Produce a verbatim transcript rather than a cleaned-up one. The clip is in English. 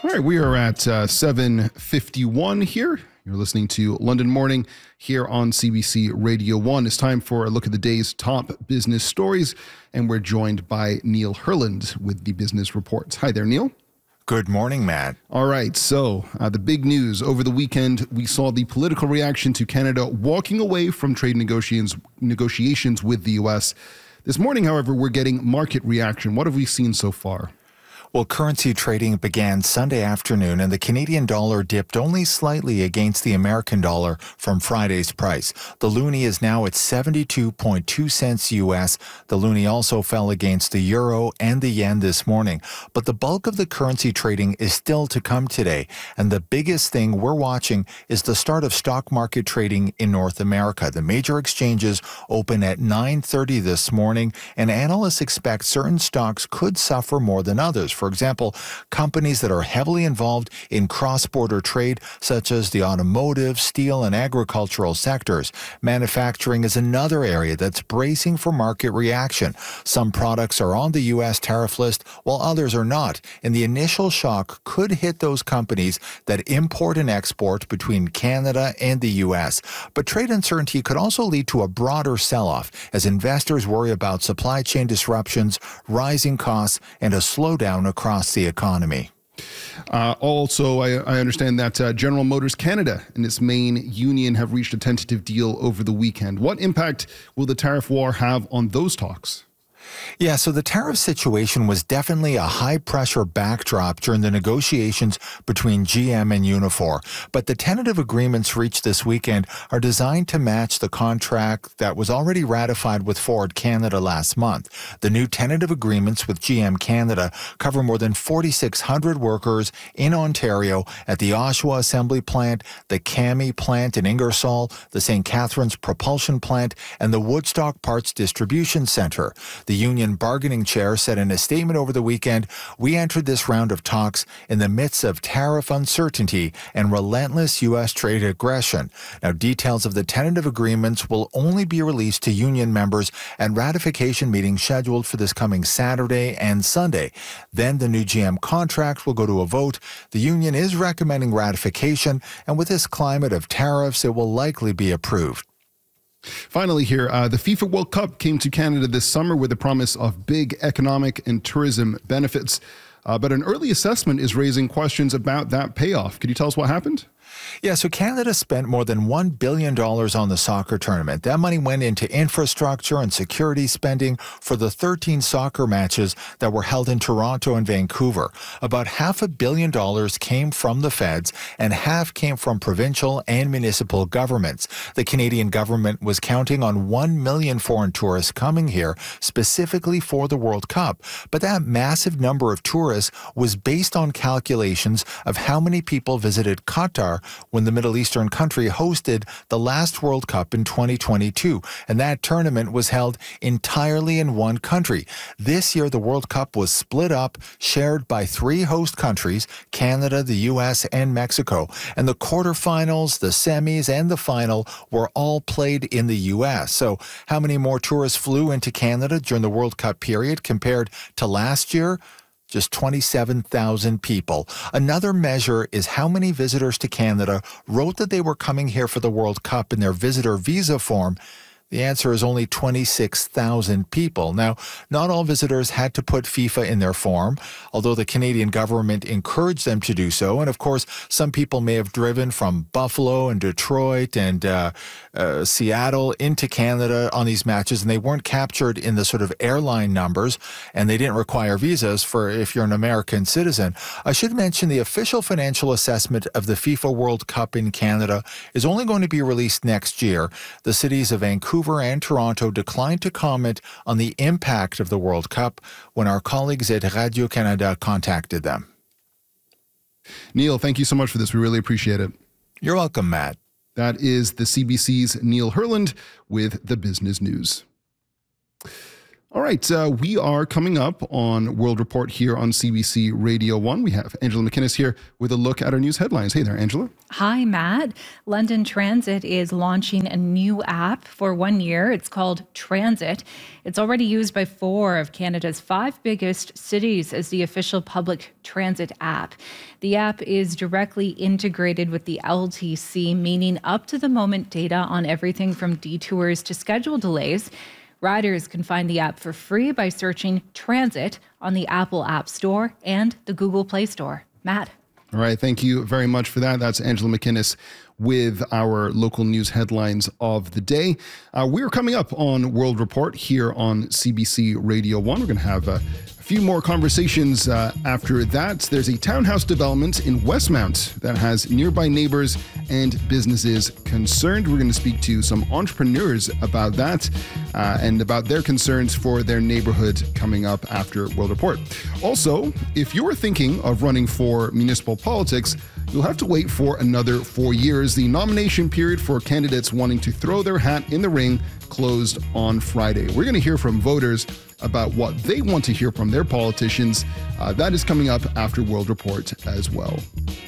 All right, we are at uh, seven fifty-one here. You're listening to London Morning here on C B C Radio one. It's time for a look at the day's top business stories, and we're joined by Neil Herland with the Business Reports. Hi there, Neil. Good morning, Matt. All right, so uh, the big news over the weekend, we saw the political reaction to Canada walking away from trade negotiations negotiations with the U S. This morning, however, we're getting market reaction. What have we seen so far? Well, currency trading began Sunday afternoon, and the Canadian dollar dipped only slightly against the American dollar from Friday's price. The loonie is now at seventy-two point two cents U S. The loonie also fell against the euro and the yen this morning. But the bulk of the currency trading is still to come today. And the biggest thing we're watching is the start of stock market trading in North America. The major exchanges open at nine thirty this morning, and analysts expect certain stocks could suffer more than others. For example, companies that are heavily involved in cross-border trade, such as the automotive, steel, and agricultural sectors. Manufacturing is another area that's bracing for market reaction. Some products are on the U S tariff list, while others are not. And the initial shock could hit those companies that import and export between Canada and the U S. But trade uncertainty could also lead to a broader sell-off as investors worry about supply chain disruptions, rising costs, and a slowdown across the economy. Uh, also, I, I understand that uh, General Motors Canada and its main union have reached a tentative deal over the weekend. What impact will the tariff war have on those talks? Yeah, so the tariff situation was definitely a high-pressure backdrop during the negotiations between G M and Unifor. But the tentative agreements reached this weekend are designed to match the contract that was already ratified with Ford Canada last month. The new tentative agreements with G M Canada cover more than forty-six hundred workers in Ontario at the Oshawa Assembly Plant, the Kami Plant in Ingersoll, the Saint Catharines Propulsion Plant, and the Woodstock Parts Distribution Centre. The union bargaining chair said in a statement over the weekend, "We entered this round of talks in the midst of tariff uncertainty and relentless U S trade aggression." Now, details of the tentative agreements will only be released to union members at ratification meetings scheduled for this coming Saturday and Sunday. Then the new G M contract will go to a vote. The union is recommending ratification, and with this climate of tariffs, it will likely be approved. Finally here, uh, the FIFA World Cup came to Canada this summer with the promise of big economic and tourism benefits. Uh, but an early assessment is raising questions about that payoff. Could you tell us what happened? Yeah, so Canada spent more than one billion dollars on the soccer tournament. That money went into infrastructure and security spending for the thirteen soccer matches that were held in Toronto and Vancouver. About half a billion dollars came from the feds, and half came from provincial and municipal governments. The Canadian government was counting on one million foreign tourists coming here specifically for the World Cup. But that massive number of tourists was based on calculations of how many people visited Qatar when the Middle Eastern country hosted the last World Cup in twenty twenty-two. And that tournament was held entirely in one country. This year, the World Cup was split up, shared by three host countries, Canada, the U S, and Mexico. And the quarterfinals, the semis, and the final were all played in the U S. So how many more tourists flew into Canada during the World Cup period compared to last year? Just twenty-seven thousand people. Another measure is how many visitors to Canada wrote that they were coming here for the World Cup in their visitor visa form. The answer is only twenty-six thousand people. Now, not all visitors had to put FIFA in their form, although the Canadian government encouraged them to do so. And of course, some people may have driven from Buffalo and Detroit and uh, uh, Seattle into Canada on these matches, and they weren't captured in the sort of airline numbers, and they didn't require visas for if you're an American citizen. I should mention the official financial assessment of the FIFA World Cup in Canada is only going to be released next year. The cities of Vancouver and Toronto declined to comment on the impact of the World Cup when our colleagues at Radio-Canada contacted them. Neil, thank you so much for this. We really appreciate it. You're welcome, Matt. That is the C B C's Neil Herland with the business news. All right, uh, we are coming up on World Report here on C B C Radio one. We have Angela McInnes here with a look at our news headlines. Hey there, Angela. Hi, Matt. London Transit is launching a new app for one year. It's called Transit. It's already used by four of Canada's five biggest cities as the official public transit app. The app is directly integrated with the L T C, meaning up-to-the-moment data on everything from detours to schedule delays. Riders can find the app for free by searching Transit on the Apple App Store and the Google Play Store. Matt. All right, thank you very much for that. That's Angela McInnes with our local news headlines of the day. Uh, we're coming up on World Report here on C B C Radio one. We're going to have a few more conversations uh, after that. There's a townhouse development in Westmount that has nearby neighbors and businesses concerned. We're going to speak to some entrepreneurs about that uh, and about their concerns for their neighborhood coming up after World Report. Also, if you're thinking of running for municipal politics, you'll have to wait for another four years. The nomination period for candidates wanting to throw their hat in the ring closed on Friday. We're going to hear from voters about what they want to hear from their politicians. Uh, that is coming up after World Report as well.